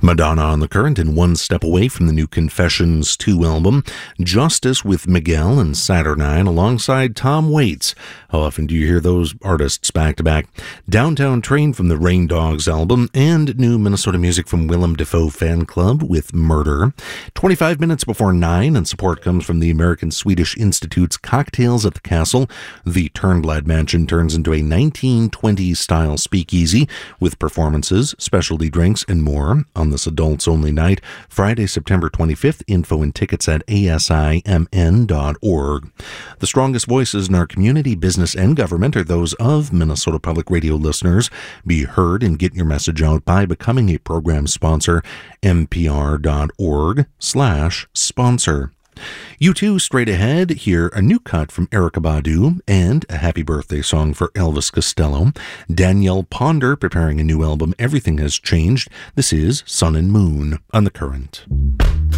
Madonna on the Current, and one step away from the new Confessions 2 album, Justice with Miguel and Saturnine alongside Tom Waits. How often do you hear those artists back to back? Downtown Train from the Rain Dogs album, and new Minnesota music from Willem Dafoe Fan Club with Murder. 25 minutes before 9, and support comes from the American Swedish Institute's Cocktails at the Castle. The Turnblad Mansion turns into a 1920s style speakeasy with performances, specialty drinks, and more on this adults-only night, Friday, September 25th. Info and tickets at asimn.org. The strongest voices in our community, business, and government are those of Minnesota Public Radio listeners. Be heard and get your message out by becoming a program sponsor, mpr.org/sponsor. U2 straight ahead, hear a new cut from Erykah Badu and a happy birthday song for Elvis Costello. Danielle Ponder preparing a new album, Everything Has Changed. This is Sun and Moon on the Current.